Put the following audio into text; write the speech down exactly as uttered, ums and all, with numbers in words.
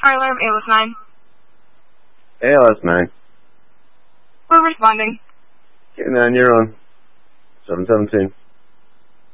Tyler of A L S nine. A L S nine. We're responding. Okay, nine, you're on. seven seventeen.